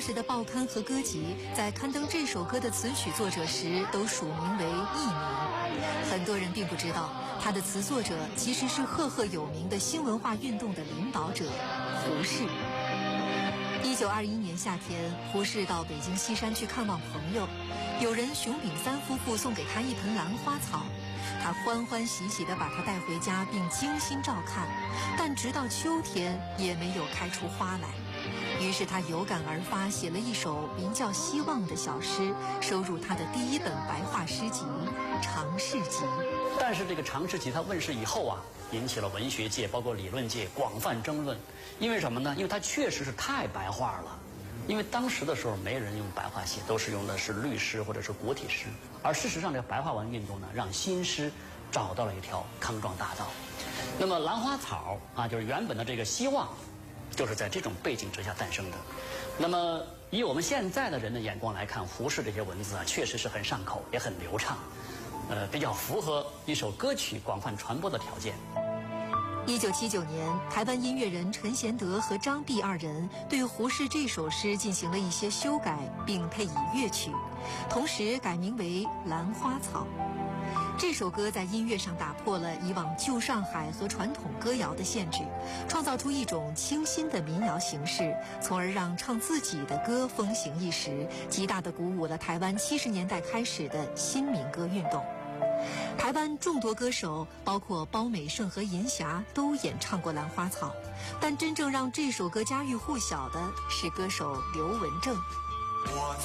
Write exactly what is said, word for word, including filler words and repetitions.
时的报刊和歌集在刊登这首歌的词曲作者时都署名为艺名。很多人并不知道，他的词作者其实是赫赫有名的新文化运动的领导者胡适。一九二一年夏天，胡适到北京西山去看望朋友，有人熊秉三夫妇送给他一盆兰花草，他欢欢喜喜地把它带回家，并精心照看，但直到秋天也没有开出花来。于是他有感而发，写了一首名叫《希望》的小诗，收入他的第一本白话诗集《长世集》。 但是这个《长世集》它问世以后啊，引起了文学界包括理论界广泛争论。因为什么呢？因为它确实是太白话了。因为当时的时候没人用白话写，都是用的是律诗或者是古体诗。而事实上，这个白话文运动呢，让新诗找到了一条康庄大道。那么兰花草啊，就是原本的这个希望，就是在这种背景之下诞生的。那么以我们现在的人的眼光来看，胡适这些文字啊，确实是很上口，也很流畅，呃，比较符合一首歌曲广泛传播的条件。 一九七九年，台湾音乐人陈贤德和张碧二人对胡适这首诗进行了一些修改，并配以乐曲，同时改名为《兰花草》。这首歌在音乐上打破了以往旧上海和传统歌谣的限制，创造出一种清新的民谣形式，从而让唱自己的歌风行一时，极大地鼓舞了台湾七十年代开始的新民歌运动。台湾众多歌手，包括包美胜和银霞，都演唱过《兰花草》，但真正让这首歌家喻户晓的是歌手刘文正。